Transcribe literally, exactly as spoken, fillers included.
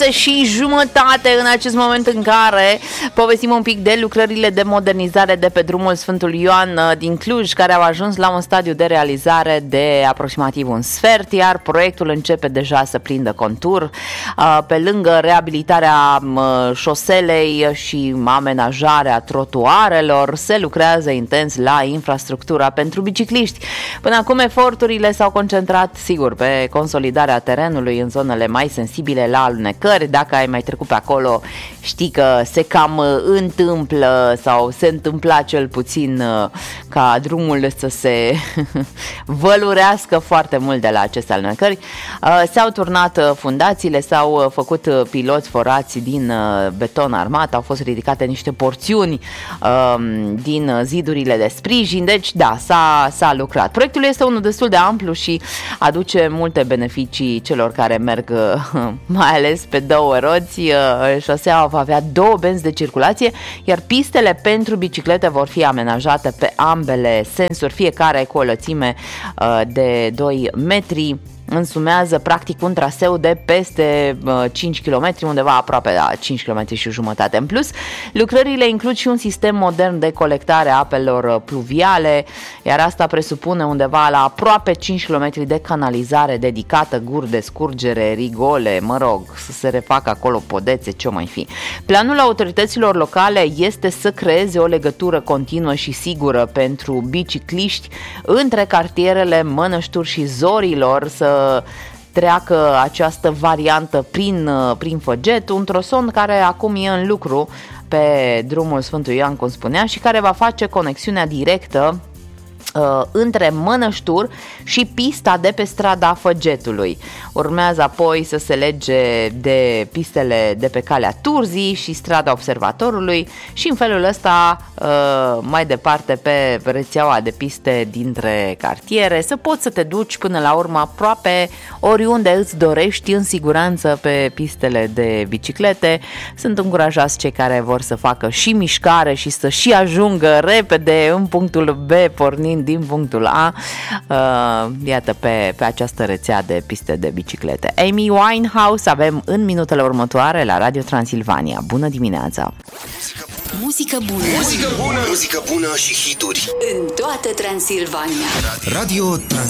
Și jumătate în acest moment în care povestim un pic de lucrările de modernizare de pe drumul Sfântul Ioan din Cluj, care au ajuns la un stadiu de realizare de aproximativ un sfert, iar proiectul începe deja să prindă contur. Pe lângă reabilitarea șoselei și amenajarea trotuarelor, se lucrează intens la infrastructura pentru bicicliști. Până acum eforturile s-au concentrat, sigur, pe consolidarea terenului în zonele mai sensibile la alunecări. Dacă ai mai trecut pe acolo, știi că se cam întâmplă sau se întâmpla cel puțin ca drumul să se vălurească foarte mult de la aceste alunecări. S-au turnat fundațiile, s-au făcut piloți forați din beton armat, au fost ridicate niște porțiuni din zidurile de sprijin, deci da, s-a, s-a lucrat. Proiectul este unul destul de amplu și aduce multe beneficii celor care merg mai ales pe două roți. Șoseaua va avea două benzi de circulație, iar pistele pentru biciclete vor fi amenajate pe ambele sensuri, fiecare cu o lățime de doi metri. Însumează practic un traseu de peste cinci kilometri, undeva aproape la cinci kilometri și jumătate. În plus, lucrările includ și un sistem modern de colectare a apelor pluviale, iar asta presupune undeva la aproape cinci kilometri de canalizare dedicată, guri de scurgere, rigole, mă rog, să se refacă acolo podețe, ce mai fi. Planul autorităților locale este să creeze o legătură continuă și sigură pentru bicicliști între cartierele Mănășturi și Zorilor, să treacă această variantă prin, prin Făget, un tronson care acum e în lucru pe drumul Sfântul Ioan, cum spunea, și care va face conexiunea directă uh, între Mănășturi și pista de pe strada Făgetului. Urmează apoi să se lege de pistele de pe calea Turzii și strada Observatorului și în felul ăsta uh, mai departe pe rețeaua de piste dintre cartiere să poți să te duci până la urmă aproape oriunde îți dorești în siguranță pe pistele de biciclete. Sunt încurajați cei care vor să facă și mișcare și să și ajungă repede în punctul B pornind din punctul A, uh, iată pe, pe această rețea de piste de biciclete. Amy Winehouse avem în minutele următoare la Radio Transilvania. Bună dimineața! Muzică bună! Muzică bună! Muzică bună și hituri în toată Transilvania. Radio Transilvania.